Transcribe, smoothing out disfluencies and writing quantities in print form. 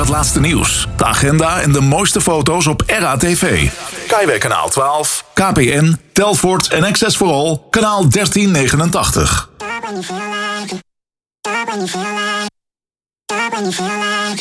het laatste nieuws, de agenda en de mooiste foto's op RATV. Kaiweg kanaal 12, KPN, Telfort en Access for All, kanaal 1389.